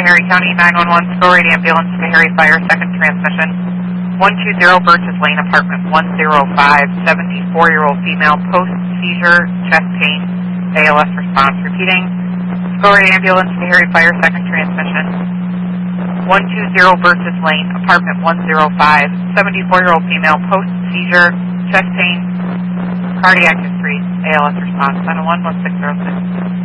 Schoharie County 911, Schoharie Ambulance, Schoharie Fire, second transmission. 120 Birches Lane, apartment 105, 74-year-old female, post-seizure, chest pain, ALS response. Repeating, Schoharie Ambulance, Schoharie Fire, second transmission. 120 Birches Lane, apartment 105, 74-year-old female, post-seizure, chest pain, cardiac history, ALS response. 911, 1606.